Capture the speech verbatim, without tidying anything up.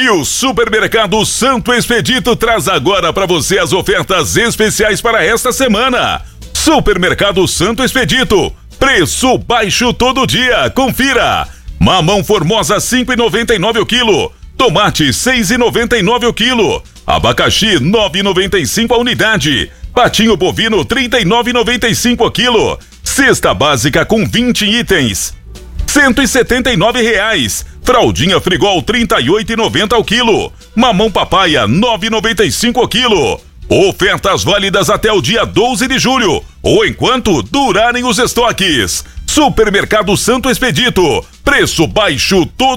E o Supermercado Santo Expedito traz agora para você as ofertas especiais para esta semana. Supermercado Santo Expedito, preço baixo todo dia, confira. Mamão Formosa cinco e noventa e nove o quilo, tomate seis e noventa e nove o quilo, abacaxi nove e noventa e cinco a unidade, patinho bovino trinta e nove e noventa e cinco o quilo, cesta básica com vinte itens, cento e setenta e nove reais. Fraldinha Frigol trinta e oito e noventa ao quilo. Mamão Papaya nove e noventa e cinco ao quilo. Ofertas válidas até o dia doze de julho ou enquanto durarem os estoques. Supermercado Santo Expedito, preço baixo todo